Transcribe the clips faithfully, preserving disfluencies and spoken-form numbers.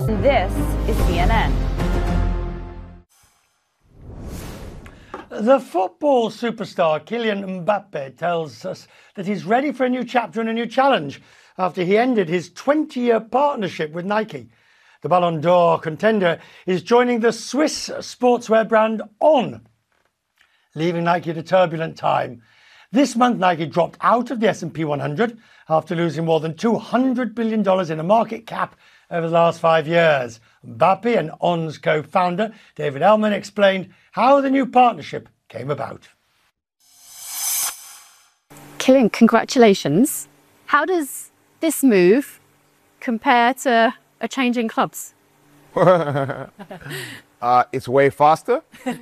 This is C N N. The football superstar Kylian Mbappe tells us that he's ready for a new chapter and a new challenge after he ended his twenty-year partnership with Nike. The Ballon d'Or contender is joining the Swiss sportswear brand On, leaving Nike at a turbulent time. This month, Nike dropped out of the S and P one hundred after losing more than two hundred billion dollars in a market cap over the last five years. Mbappe and On's co-founder, David Ellman, explained how the new partnership came about. Kylian, congratulations. How does this move compare to a change in clubs? uh, it's way faster,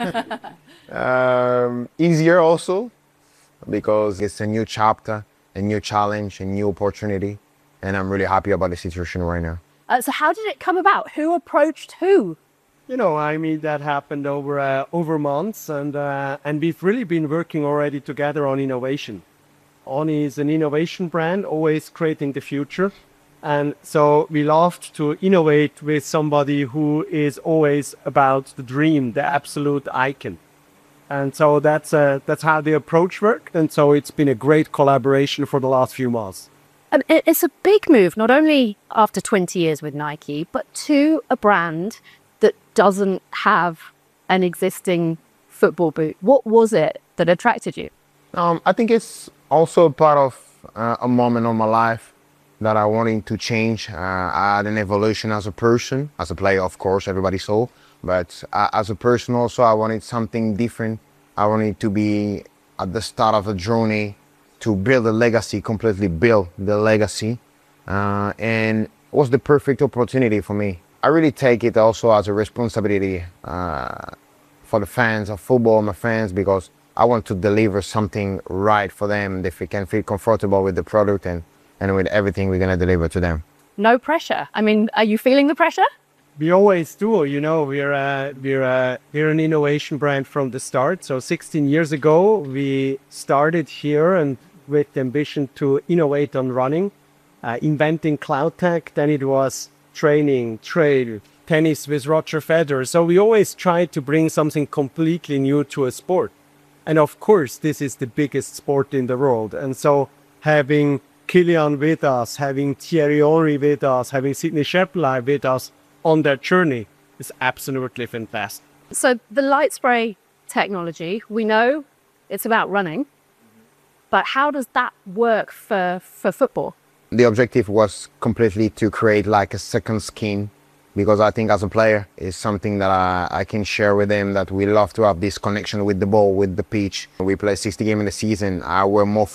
um, easier also, because it's a new chapter, a new challenge, a new opportunity, and I'm really happy about the situation right now. Uh, so how did it come about? Who approached who? You know, I mean, that happened over uh, over months, and uh, and we've really been working already together on innovation. On is an innovation brand, always creating the future. And so we loved to innovate with somebody who is always about the dream, the absolute icon. And so that's uh, that's how the approach worked. And so it's been a great collaboration for the last few months. Um, it, it's a big move, not only after twenty years with Nike, but to a brand that doesn't have an existing football boot. What was it that attracted you? Um, I think it's also part of uh, a moment of my life that I wanted to change. Uh, I had an evolution as a person, as a player, of course, everybody saw. But uh, as a person also, I wanted something different. I wanted to be at the start of a journey to build a legacy, completely build the legacy. Uh, and it was the perfect opportunity for me. I really take it also as a responsibility uh, for the fans of football, my fans, because I want to deliver something right for them. If we can feel comfortable with the product and, and with everything we're going to deliver to them. No pressure. I mean, are you feeling the pressure? We always do, you know, we're, uh, we're, uh, we're an innovation brand from the start. So sixteen years ago, we started here and with the ambition to innovate on running, uh, inventing cloud tech. Then it was training, trail, tennis with Roger Federer. So we always tried to bring something completely new to a sport. And of course, this is the biggest sport in the world. And so having Kylian with us, having Thierry Henry with us, having Sidney Shepherd with us on that journey is absolutely fantastic. So the light spray technology, we know it's about running, but how does that work for, for football? The objective was completely to create like a second skin, because I think as a player, it's something that I, I can share with them, that we love to have this connection with the ball, with the pitch. We play sixty games in the season. I wear more